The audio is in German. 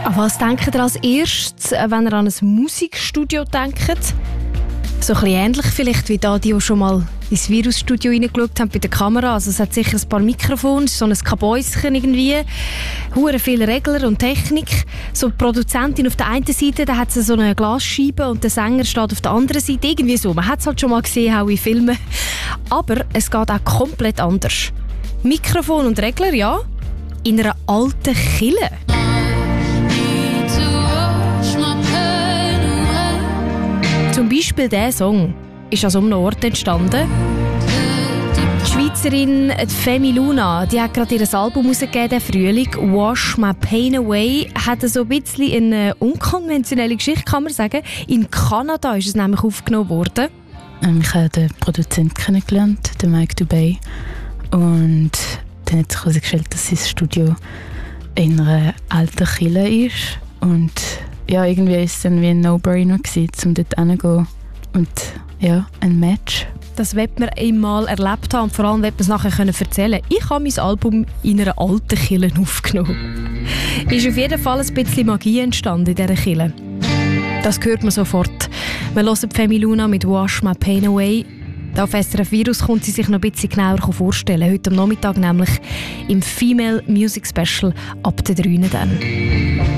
An was denkt ihr als erstes, wenn ihr an ein Musikstudio denkt? So ein bisschen ähnlich vielleicht wie da, die schon mal ins Virusstudio reingeschaut haben bei der Kamera. Also es hat sicher ein paar Mikrofone, so ein Kabäuschen irgendwie, hure viele Regler und Technik. So die Produzentin auf der einen Seite, da hat sie so eine Glasscheibe und der Sänger steht auf der anderen Seite. Irgendwie so. Man hat es halt schon mal gesehen, auch in Filmen. Aber es geht auch komplett anders. Mikrofon und Regler, ja, in einer alten Kille. Zum Beispiel dieser Song ist an so einem Ort entstanden. Die Schweizerin Femi Luna, die hat gerade ihr Album herausgegeben, den Frühling. «Wash My Pain Away» hat so ein bisschen eine unkonventionelle Geschichte, kann man sagen. In Kanada ist es nämlich aufgenommen worden. Ich habe den Produzenten kennengelernt, den Mike Dubay. Und dann hat sich herausgestellt, dass sein Studio in einer alten Kille ist. Und ja, irgendwie war es dann wie ein No-Brainer, um dort hinzugehen. Und ja, ein Match. Das wird man einmal erlebt haben und vor allem wird man es nachher erzählen. Ich habe mein Album in einer alten Kille aufgenommen. Ist auf jeden Fall ein bisschen Magie entstanden in dieser Kille. Das hört man sofort. Wir hören Femi Luna mit «Wash My Pain Away». Da auf SRF Virus kommt sie sich noch ein bisschen genauer vorstellen. Heute am Nachmittag nämlich im Female Music Special ab der 3 dann.